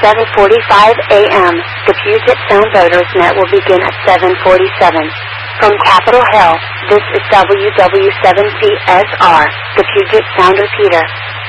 7:45 a.m., the Puget Sound Voters Net will begin at 7:47. From Capitol Hill, this is WW7CSR, the Puget Sound Repeater.